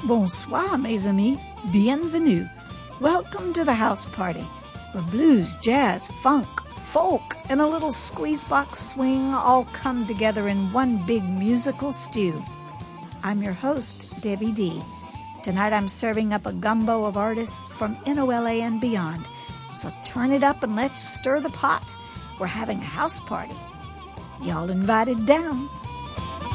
Bonsoir, mes amis. Bienvenue. Welcome to the house party, where blues, jazz, funk, folk, and a little squeeze-box swing all come together in one big musical stew. I'm your host, Debbie D. Tonight I'm serving up a gumbo of artists from NOLA and beyond. So turn it up and let's stir the pot. We're having a house party. Y'all invited down.